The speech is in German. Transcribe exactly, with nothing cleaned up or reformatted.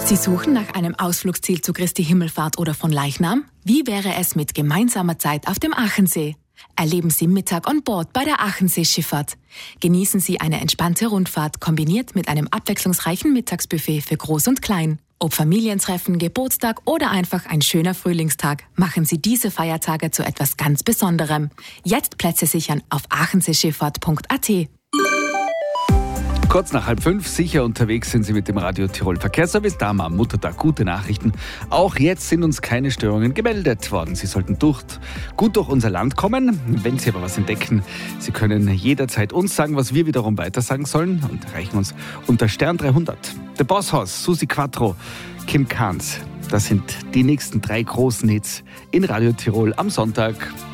Sie suchen nach einem Ausflugsziel zu Christi Himmelfahrt oder von Leichnam? Wie wäre es mit gemeinsamer Zeit auf dem Achensee? Erleben Sie Mittag on Board bei der Achensee-Schifffahrt. Genießen Sie eine entspannte Rundfahrt, kombiniert mit einem abwechslungsreichen Mittagsbuffet für Groß und Klein. Ob Familientreffen, Geburtstag oder einfach ein schöner Frühlingstag, machen Sie diese Feiertage zu etwas ganz Besonderem. Jetzt Plätze sichern auf achenseeschifffahrt punkt a t. Kurz nach halb fünf, sicher unterwegs sind Sie mit dem Radio Tirol Verkehrsservice. Da am Muttertag gute Nachrichten. Auch jetzt sind uns keine Störungen gemeldet worden. Sie sollten durch, gut durch unser Land kommen. Wenn Sie aber was entdecken, Sie können jederzeit uns sagen, was wir wiederum weitersagen sollen, und erreichen uns unter Stern dreihundert. The Boss Hoss, Susi Quattro, Kim Kahns. Das sind die nächsten drei großen Hits in Radio Tirol am Sonntag.